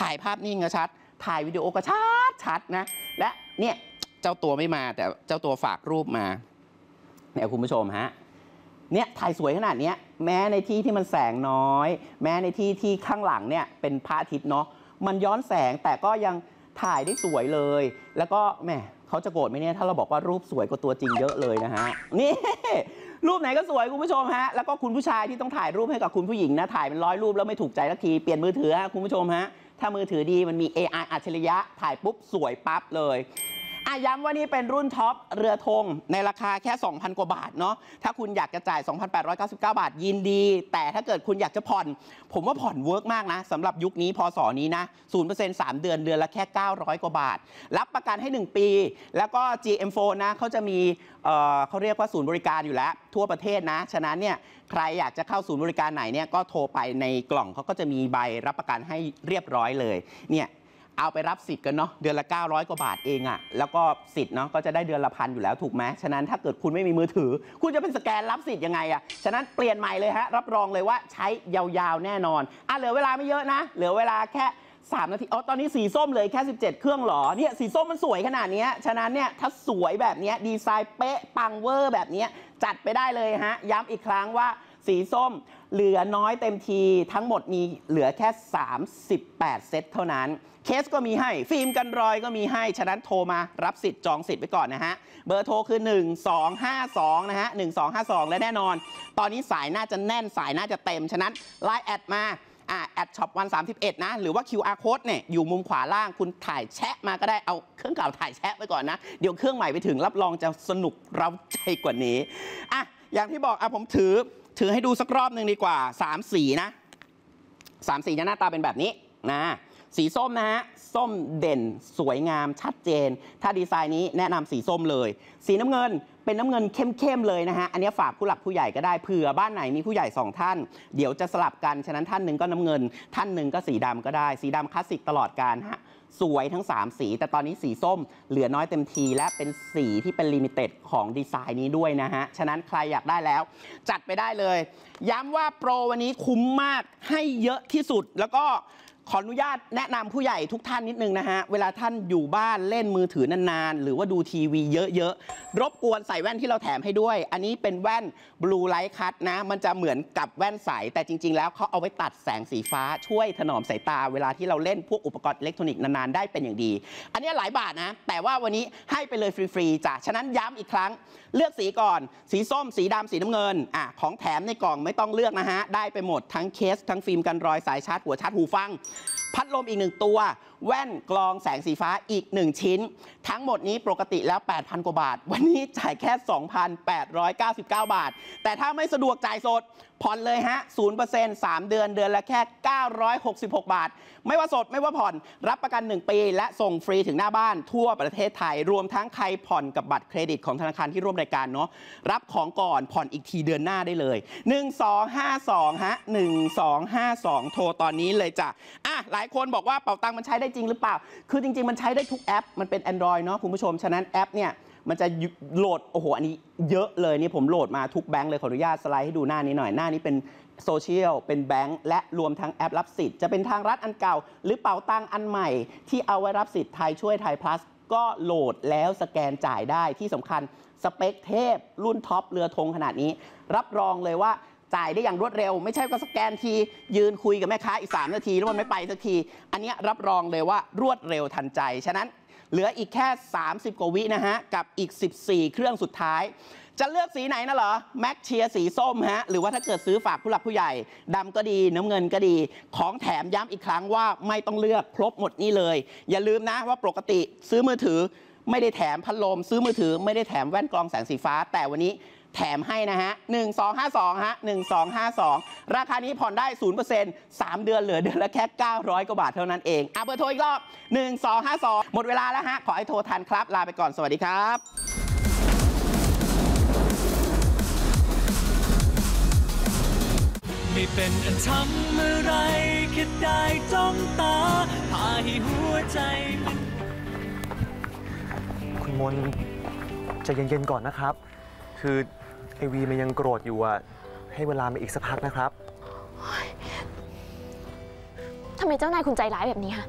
ถ่ายภาพนิ่งก็ชัดถ่ายวิดีโอก็ชัดนะและเนี่ยเจ้าตัวไม่มาแต่เจ้าตัวฝากรูปมาเนี่ยคุณผู้ชมฮะเนี่ยถ่ายสวยขนาดนี้แม้ในที่ที่มันแสงน้อยแม้ในที่ที่ข้างหลังเนี่ยเป็นพระอาทิตย์เนาะมันย้อนแสงแต่ก็ยังถ่ายได้สวยเลยแล้วก็แหมเขาจะโกรธไหมเนี่ยถ้าเราบอกว่ารูปสวยกว่าตัวจริงเยอะเลยนะฮะนี่รูปไหนก็สวยคุณผู้ชมฮะแล้วก็คุณผู้ชายที่ต้องถ่ายรูปให้กับคุณผู้หญิงนะถ่ายเป็น100 รูปแล้วไม่ถูกใจสักทีเปลี่ยนมือถือฮะคุณผู้ชมฮะถ้ามือถือดีมันมี AI อัจฉริยะถ่ายปุ๊บสวยปั๊บเลยย้ำว่านี่เป็นรุ่นท็อปเรือธงในราคาแค่ 2,000 กว่าบาทเนาะถ้าคุณอยากจะจ่าย 2,899 บาทยินดีแต่ถ้าเกิดคุณอยากจะผ่อนผมว่าผ่อนเวิร์กมากนะสำหรับยุคนี้พศนี้นะ 0% 3 เดือนเดือนละแค่900 กว่าบาทรับประกันให้1 ปีแล้วก็ GM Phone นะเขาจะมีเขาเรียกว่าศูนย์บริการอยู่แล้วทั่วประเทศนะฉะนั้นเนี่ยใครอยากจะเข้าศูนย์บริการไหนเนี่ยก็โทรไปในกล่องเขาก็จะมีใบรับประกันให้เรียบร้อยเลยเนี่ยเอาไปรับสิทธิ์กันเนาะเดือนละ900 กว่าบาทเองอะแล้วก็สิทธิ์เนาะก็จะได้เดือนละ1,000อยู่แล้วถูกไหมฉะนั้นถ้าเกิดคุณไม่มีมือถือคุณจะเป็นสแกนรับสิทธิ์ยังไงอะฉะนั้นเปลี่ยนใหม่เลยฮะรับรองเลยว่าใช้ยาวๆแน่นอนเหลือเวลาไม่เยอะนะเหลือเวลาแค่3 นาทีตอนนี้สีส้มเลยแค่17 เครื่องหรอเนี่ยสีส้มมันสวยขนาดนี้ฉะนั้นเนี่ยถ้าสวยแบบนี้ดีไซน์เป๊ะปังเวอร์แบบนี้จัดไปได้เลยฮะย้ำอีกครั้งว่าสีส้มเหลือน้อยเต็มทีทั้งหมดมีเหลือแค่38 เซตเท่านั้นเคสก็มีให้ฟิล์มกันรอยก็มีให้ฉะนั้นโทรมารับสิทธิ์จองสิทธิ์ไว้ก่อนนะฮะเบอร์โทรคือ1252นะฮะ1252และแน่นอนตอนนี้สายน่าจะแน่นสายน่าจะเต็มฉะนั้นไลน์แอดมาแอดช็อป131นะหรือว่า QR code เนี่ยอยู่มุมขวาล่างคุณถ่ายแชะมาก็ได้เอาเครื่องเก่าถ่ายแชะไว้ก่อนนะเดี๋ยวเครื่องใหม่ไปถึงรับรองจะสนุกเร้าใจกว่านี้อย่างที่บอกผมถือให้ดูสักรอบหนึ่งดีกว่า3 สีนะ3 สีหน้าตาเป็นแบบนี้นะสีส้มนะฮะส้มเด่นสวยงามชัดเจนถ้าดีไซน์นี้แนะนำสีส้มเลยสีน้ำเงินเป็นน้ำเงินเข้มๆเลยนะฮะอันนี้ฝากผู้หลักผู้ใหญ่ก็ได้เผื่อบ้านไหนมีผู้ใหญ่2 ท่านเดี๋ยวจะสลับกันฉะนั้นท่านหนึ่งก็น้ำเงินท่านหนึ่งก็สีดำก็ได้สีดำคลาสสิกตลอดกาลฮะสวยทั้ง3 สีแต่ตอนนี้สีส้มเหลือน้อยเต็มทีและเป็นสีที่เป็นลิมิเต็ดของดีไซน์นี้ด้วยนะฮะฉะนั้นใครอยากได้แล้วจัดไปได้เลยย้ำว่าโปรวันนี้คุ้มมากให้เยอะที่สุดแล้วก็ขออนุญาตแนะนำผู้ใหญ่ทุกท่านนิดนึงนะฮะเวลาท่านอยู่บ้านเล่นมือถือนานๆหรือว่าดูทีวีเยอะๆรบกวนใส่แว่นที่เราแถมให้ด้วยอันนี้เป็นแว่น Blue Light Cut นะมันจะเหมือนกับแว่นใสแต่จริงๆแล้วเขาเอาไว้ตัดแสงสีฟ้าช่วยถนอมสายตาเวลาที่เราเล่นพวกอุปกรณ์อิเล็กทรอนิกส์นานๆได้เป็นอย่างดีอันนี้หลายบาทนะแต่ว่าวันนี้ให้ไปเลยฟรีๆจ้ะฉะนั้นย้ำอีกครั้งเลือกสีก่อนสีส้มสีดำสีน้ำเงินของแถมในกล่องไม่ต้องเลือกนะฮะได้ไปหมดทั้งเคสทั้งฟิล์มกันรอยสายชาร์จหัวชาร์จหูฟังพัดลมอีก1 ตัวแว่นกรองแสงสีฟ้าอีก1 ชิ้นทั้งหมดนี้ปกติแล้ว 8,000 กว่าบาทวันนี้จ่ายแค่ 2,899 บาทแต่ถ้าไม่สะดวกจ่ายสดผ่อนเลยฮะ 0% 3 เดือนเดือนละแค่966 บาทไม่ว่าสดไม่ว่าผ่อนรับประกัน 1 ปีและส่งฟรีถึงหน้าบ้านทั่วประเทศไทยรวมทั้งใครผ่อนกับบัตรเครดิตของธนาคารที่ร่วมรายการเนาะรับของก่อนผ่อนอีกทีเดือนหน้าได้เลย1252ฮะ1252โทรตอนนี้เลยจ้ะหลายคนบอกว่าเป๋าตังค์มันใช้ได้จริงหรือเปล่าคือจริงๆมันใช้ได้ทุกแอปมันเป็น Android เนาะคุณผู้ชมฉะนั้นแอปเนี่ยมันจะโหลดอันนี้เยอะเลยนี่ผมโหลดมาทุกแบงค์เลยขออนุญาตสไลด์ให้ดูหน้านี้หน่อยหน้านี้เป็นโซเชียลเป็นแบงค์และรวมทั้งแอปรับสิทธิ์จะเป็นทางรัฐอันเก่าหรือเป๋าตังค์อันใหม่ที่เอาไว้รับสิทธิ์ไทยช่วยไทย plus ก็โหลดแล้วสแกนจ่ายได้ที่สำคัญสเปคเทพรุ่นท็อปเรือธงขนาดนี้รับรองเลยว่าจ่ายได้อย่างรวดเร็วไม่ใช่ก็สแกนทียืนคุยกับแม่ค้าอีก3 นาทีแล้วมันไม่ไปสักทีอันนี้รับรองเลยว่ารวดเร็วทันใจฉะนั้นเหลืออีกแค่30 กว่าวินะฮะกับอีก14 เครื่องสุดท้ายจะเลือกสีไหนนะเหรอแม็กเชียร์สีส้มฮะหรือว่าถ้าเกิดซื้อฝากผู้หลักผู้ใหญ่ดำก็ดีน้ำเงินก็ดีของแถมย้ำอีกครั้งว่าไม่ต้องเลือกครบหมดนี่เลยอย่าลืมนะว่าปกติซื้อมือถือไม่ได้แถมพัดลมซื้อมือถือไม่ได้แถมแว่นกรองแสงสีฟ้าแต่วันนี้แถมให้นะฮะ1252ฮะ1252ราคานี้ผ่อนได้ 0% 3 เดือนเหลือเดือนละแค่900 กว่าบาทเท่านั้นเองเบอร์โทรอีกรอบ1252หมดเวลาแล้วฮะขอให้โทรทันครับลาไปก่อนสวัสดีครับไม่เป็นอันทำอะไรแค่ได้จ้องตาพาให้หัวใจมันคุณมนใจเย็นๆก่อนนะครับคือไอวีมันยังโกรธอยู่ให้เวลามาอีกสักพักนะครับทำไมเจ้านายคุณใจร้ายแบบนี้ฮะ